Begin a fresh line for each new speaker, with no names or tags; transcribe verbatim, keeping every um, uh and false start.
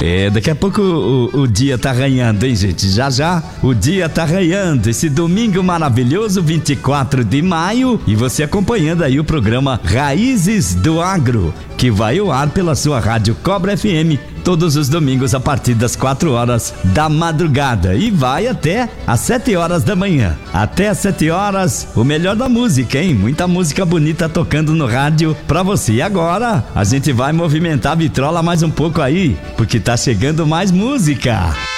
É, daqui a pouco o, o dia tá arranhando, hein, gente? Já já o dia tá arranhando. Esse domingo maravilhoso, vinte e quatro de maio. E você acompanhando aí o programa Raízes do Agro, que vai ao ar pela sua rádio Cobra F M todos os domingos a partir das quatro horas da madrugada e vai até às sete horas da manhã. Até às sete horas, o melhor da música, hein? Muita música bonita tocando no rádio pra você. E agora, a gente vai movimentar a vitrola mais um pouco aí, porque tá chegando mais música.